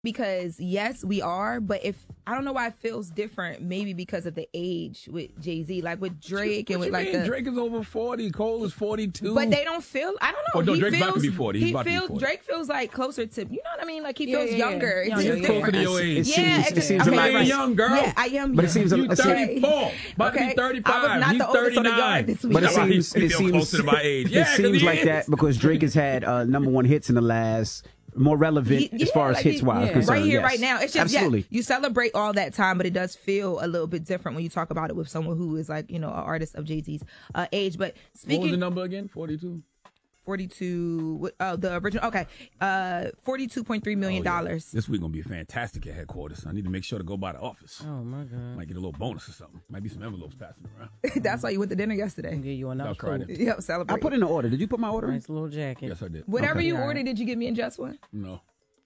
because yes, we are, but if I don't know why it feels different, maybe because of the age with Jay-Z, like with Drake and with like Drake is over 40, Cole is 42. But they don't feel, I don't know. Oh, no, Drake's about to be 40. He's about to be 40. Drake feels like closer to, you know what I mean? Like he feels younger. Yeah. He's closer to your age. It seems like you're young, girl. Yeah, I am. But it seems you're 34. About to be 35. I was not He's the oldest 39. on the yard this week. But it seems closer to my age. It seems like that because Drake has had #1 hits in the last. More relevant as far as hits wise. Right here, right now. It's just absolutely. You celebrate all that time, but it does feel a little bit different when you talk about it with someone who is like, an artist of Jay-Z's age. But speaking, what was the number again? 42. 42. The original. Okay, $42.3 million. This week gonna be fantastic at headquarters. I need to make sure to go by the office. Oh my God! Might get a little bonus or something. Might be some envelopes passing around. That's why you went to dinner yesterday. Give you another coat. Yep, celebrate. I put in an order. Did you put my order in? Nice little jacket. Yes, I did. Whatever you ordered, did you give me in just one? No.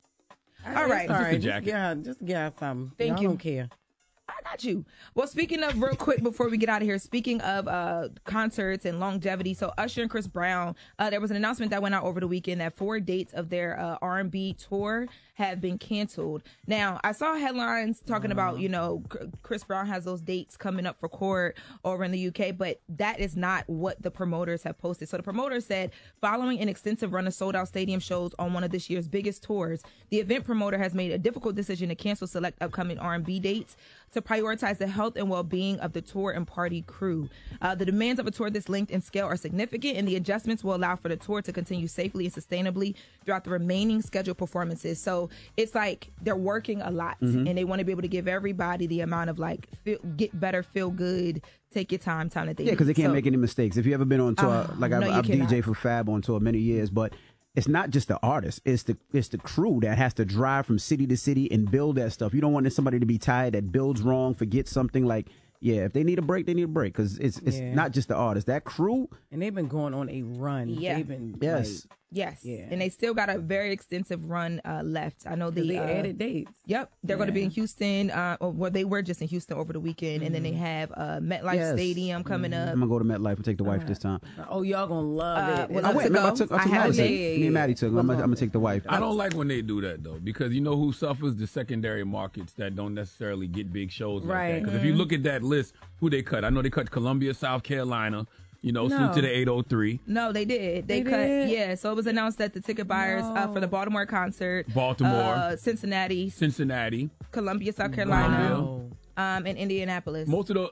All right. All right. Just a jacket. Just get something. Thank you. I don't care. I got you. Well, speaking of, real quick before we get out of here, speaking of concerts and longevity, so Usher and Chris Brown, there was an announcement that went out over the weekend that 4 dates of their R&B tour have been canceled. Now, I saw headlines talking about, Chris Brown has those dates coming up for court over in the UK, but that is not what the promoters have posted. So the promoters said, following an extensive run of sold-out stadium shows on one of this year's biggest tours, the event promoter has made a difficult decision to cancel select upcoming R&B dates to prioritize the health and well-being of the tour and party crew. The demands of a tour this length and scale are significant, and the adjustments will allow for the tour to continue safely and sustainably throughout the remaining scheduled performances. So it's like they're working a lot, and they want to be able to give everybody the amount of get better, feel good, take your time that they need. Yeah, because they can't make any mistakes. If you ever been on tour, I've DJ for Fab on tour many years, but it's not just the artist. It's the crew that has to drive from city to city and build that stuff. You don't want somebody to be tired that builds wrong, forgets something. If they need a break, they need a break because it's not just the artist. That crew. And they've been going on a run. Yeah. They've been, Yes. Yeah. And they still got a very extensive run left. I know they added dates. Yep. They're going to be in Houston. They were just in Houston over the weekend. And then they have MetLife Stadium coming up. I'm going to go to MetLife and take the wife this time. Oh, y'all going to love it. I took Maddie. Me and Maddie took. I'm going to take the wife. I don't like when they do that, though, because you know who suffers? The secondary markets that don't necessarily get big shows like that. Because if you look at that list, who they cut? I know they cut Columbia, South Carolina. Salute to the 803. No, they did. They cut. Did? Yeah, so it was announced that the ticket buyers for the Baltimore concert. Cincinnati. Columbia, South Carolina. And Indianapolis. Most of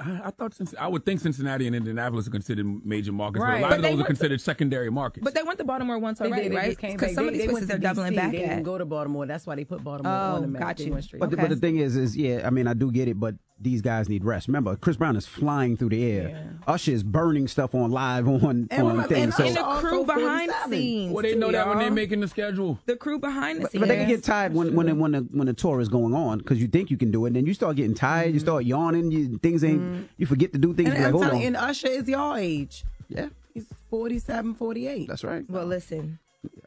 I would think Cincinnati and Indianapolis are considered major markets, but a lot of those are considered secondary markets. But they went to Baltimore once already, right? Because some of these places they're doubling back They at. didn't go to Baltimore. That's why they put Baltimore on the map. Got you. But the thing is, I do get it, but these guys need rest. Remember, Chris Brown is flying through the air. Yeah. Usher is burning stuff on live on things. And the crew behind the scenes. Well, they know that when they're making the schedule. The crew behind the scenes. But they can get tired when the tour is going on because you think you can do it, and then you start getting tired, you start yawning, you forget to do things. And Usher is your age. Yeah. He's 47, 48. That's right. Well, listen.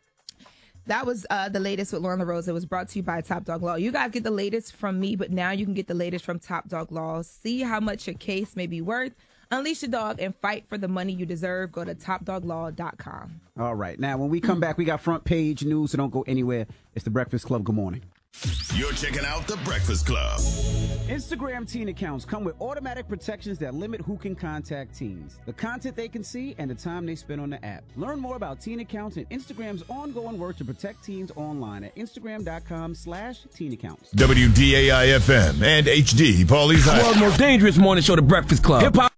That was the latest with Lauren LaRose. It was brought to you by Top Dog Law. You guys get the latest from me, but now you can get the latest from Top Dog Law. See how much your case may be worth. Unleash your dog and fight for the money you deserve. Go to topdoglaw.com. All right. Now, when we come back, we got front page news, so don't go anywhere. It's The Breakfast Club. Good morning. You're checking out The Breakfast Club. Instagram teen accounts come with automatic protections that limit who can contact teens, the content they can see, and the time they spend on the app. Learn more about teen accounts and Instagram's ongoing work to protect teens online at Instagram.com/teen accounts. WDAI FM and HD Paulie's World's most dangerous morning show, The Breakfast Club. Hip-hop.